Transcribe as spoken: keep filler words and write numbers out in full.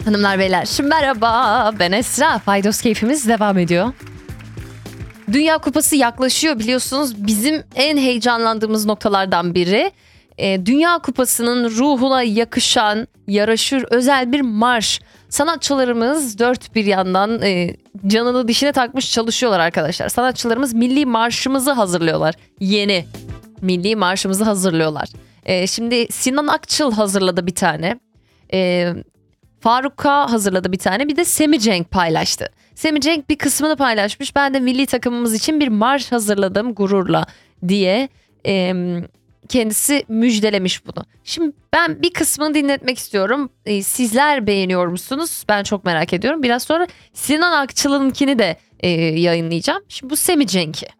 Hanımlar beyler, merhaba, ben Esra. Faydos keyfimiz devam ediyor. Dünya Kupası yaklaşıyor biliyorsunuz. Bizim en heyecanlandığımız noktalardan biri. E, Dünya Kupası'nın ruhuna yakışan, yaraşır özel bir marş. Sanatçılarımız dört bir yandan e, canını dişine takmış çalışıyorlar arkadaşlar. Sanatçılarımız milli marşımızı hazırlıyorlar. Yeni milli marşımızı hazırlıyorlar. E, şimdi Sinan Akçıl hazırladı bir tane. E, Faruk K hazırladı bir tane. Bir de Semi Cenk paylaştı. Semi Cenk bir kısmını paylaşmış. Ben de milli takımımız için bir marş hazırladım gururla diye e, kendisi müjdelemiş bunu. Şimdi ben bir kısmını dinletmek istiyorum. E, sizler beğeniyor musunuz? Ben çok merak ediyorum. Biraz sonra Sinan Akçıl'ınkini de e, yayınlayacağım. Şimdi bu Semi Cenk'i.